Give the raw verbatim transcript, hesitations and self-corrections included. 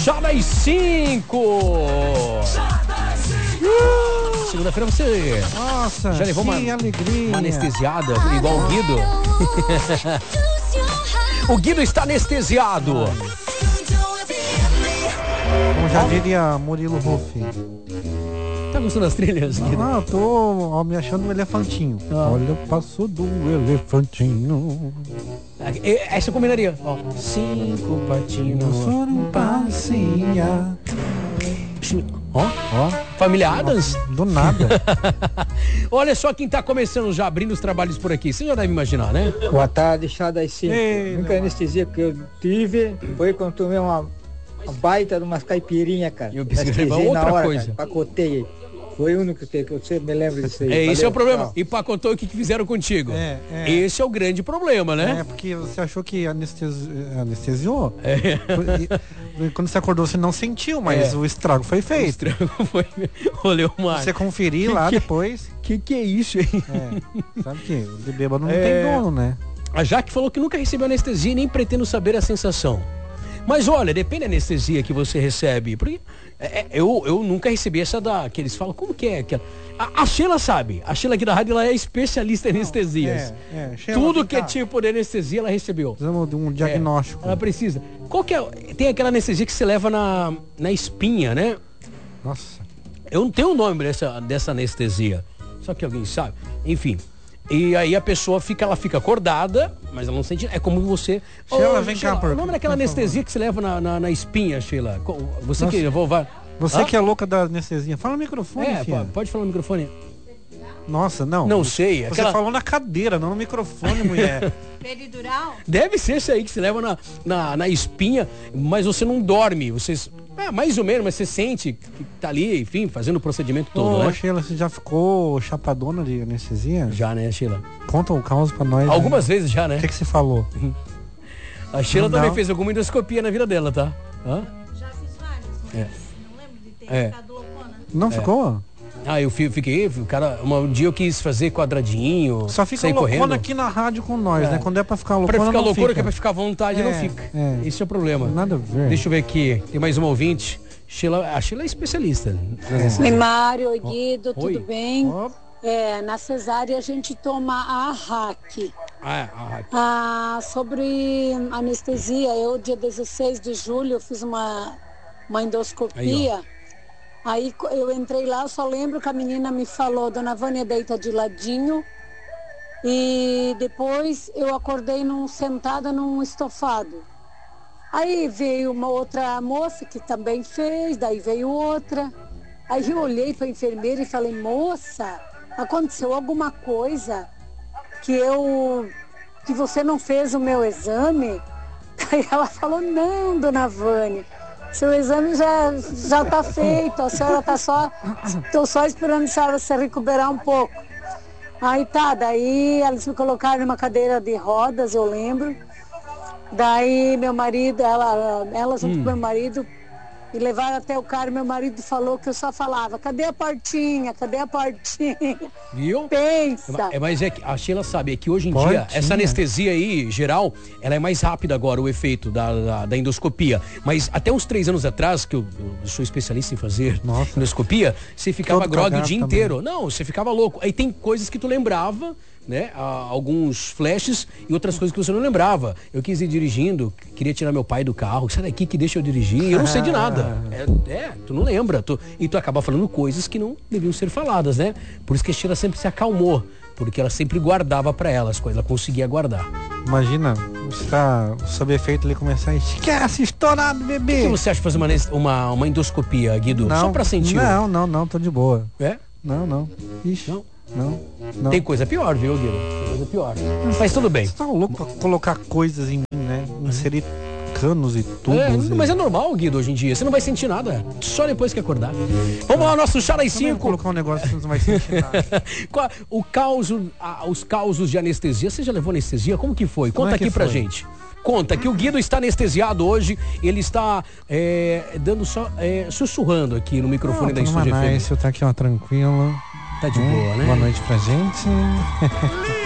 Chá das cinco. Uh, segunda-feira você Nossa, já levou uma, alegria. uma anestesiada igual o Guido? O Guido está anestesiado. Como já diria Murilo Ruffi. Tá gostando das trilhas, Guido? Ah, eu tô ó, me achando um elefantinho. Ah. Olha o passo do elefantinho. Essa eu combinaria. Ó, cinco patinhos foram passear. Ó, ó. Família Adams? Do nada. Olha só quem tá começando já, abrindo os trabalhos por aqui. Você já deve imaginar, né? Boa tarde, chá das cinco. A única anestesia que eu tive foi quando tomei uma, uma baita de umas caipirinhas, cara. Eu pensei outra na hora, coisa. Cara, pacotei. Foi o único que eu sempre me lembro disso aí. É, esse Valeu, é o problema. tchau. E pacotou o que, que fizeram contigo. É, é. Esse é o grande problema, né? É, porque você achou que anestesi... anestesiou. É. E quando você acordou, você não sentiu, mas é. o estrago foi feito. O estrago foi... Olhou mais. Você conferir que lá que... depois. Que que é isso, hein? É. Sabe que o de bêbado não é... tem dono, né? A Jaque falou que nunca recebeu anestesia e nem pretendo saber a sensação. Mas olha, depende da anestesia que você recebe. Porque é, eu, eu nunca recebi essa da... Que eles falam, como que é? aquela A, a Sheila sabe. A Sheila aqui da rádio, ela é especialista em não, anestesias. É, é. Sheila, tudo que é tipo de anestesia, ela recebeu. Precisamos de um diagnóstico. É, ela precisa. Qual que é? Tem aquela anestesia que se leva na, na espinha, né? Nossa. Eu não tenho o nome dessa, dessa anestesia. Só que alguém sabe. Enfim. E aí a pessoa fica, ela fica acordada, mas ela não sente. É como você. Sheila, oh, vem Sheila, cá, por... O nome daquela anestesia que se leva na, na, na espinha, Sheila. Você Nossa. que eu vou. Vai... Você ah? que é louca da anestesia. Fala no microfone, é, filha. pode falar no microfone. Nossa, não. Não sei. Você aquela... falou na cadeira, não no microfone, mulher. Peridural? Deve ser isso aí que se leva na, na, na espinha, mas você não dorme. Você, é, mais ou menos, mas você sente que tá ali, enfim, fazendo o procedimento todo, Ô, né? Sheila, você já ficou chapadona de anestesia? Já, né, Sheila? Conta o caos pra nós. Algumas né? vezes já, né? O que, que você falou? A Sheila não. também fez alguma endoscopia na vida dela, tá? Hã? Já fiz várias, mas É. não lembro de ter É. ficado loucona. Não É. ficou? Ah, eu fiquei, o cara, um dia eu quis fazer quadradinho, Só fica sair loucona correndo. aqui na rádio com nós, É. né? Quando é pra ficar loucona, Pra ficar não loucura, fica. que é pra ficar à vontade, É, não fica. é. Esse é o problema. Nada a ver. Deixa eu ver aqui, tem mais uma ouvinte. Sheila, a Sheila é especialista. É. Oi, Mário, oi, Guido, Oi. tudo bem? Ó, É, na cesárea a gente toma a R A C. Ah, ah, Ah, sobre anestesia, eu dia dezesseis de julho eu fiz uma, uma endoscopia. Aí, co- eu entrei lá, eu só lembro que a menina me falou, dona Vânia deita de ladinho. E depois eu acordei num, sentada num estofado. Aí veio uma outra moça que também fez, daí veio outra. Aí eu olhei para a enfermeira e falei, moça, aconteceu alguma coisa que eu que você não fez o meu exame? Aí ela falou, não, dona Vânia, seu exame já já está feito, a senhora está só, estou só esperando a senhora se recuperar um pouco. Aí tá, daí eles me colocaram numa cadeira de rodas, eu lembro. Daí meu marido, ela, ela junto Hum. com meu marido, me levaram até o carro. Meu marido falou que eu só falava, cadê a portinha, cadê a portinha? viu? Pensa. É, mas é que a Sheila sabe, é que hoje em Portinha. dia, essa anestesia aí, geral, ela é mais rápida agora, o efeito da, da, da endoscopia. Mas até uns três anos atrás, que eu, eu sou especialista em fazer Nossa. endoscopia, você ficava Todo grogue o cagado dia também. inteiro. Não, você ficava louco. Aí tem coisas que tu lembrava, né? Ah, alguns flashes e outras coisas que você não lembrava. Eu quis ir dirigindo, queria tirar meu pai do carro. Sai daqui que deixa eu dirigir. Eu não sei de nada. É, é tu não lembra. Tu, e tu acaba falando coisas que não deviam ser faladas, né? Por isso que a Sheila sempre se acalmou. Porque ela sempre guardava pra ela as coisas. Ela conseguia guardar. imagina, você tá sob efeito ali começar a esquece, estourado, O que bebê. você acha de fazer uma, anes- uma, uma endoscopia, Guido? Não, Só pra sentir. o- Não, não, não, tô de boa. É? Não, não. Ixi, Não? não, não. Tem coisa pior, viu, Guido? Tem coisa pior. Mas tudo bem. Você tá louco pra colocar coisas em mim, né? Inserir canos e tubos. É, e... mas é normal, Guido, hoje em dia. Você não vai sentir nada. Só depois que acordar. Vamos lá, nosso chá das Também cinco. colocar um negócio que você não vai sentir nada. Qual- o causo, a- os causos de anestesia. Você já levou anestesia? Como que foi? Como Conta é que aqui pra foi? gente. Conta que o Guido está anestesiado hoje. Ele está é, dando só é, sussurrando aqui no microfone Ah, da tô numa Estúdio F M. nice, eu tá aqui, ó, tranquilo. Tá de Hum, boa, né? Boa noite pra gente.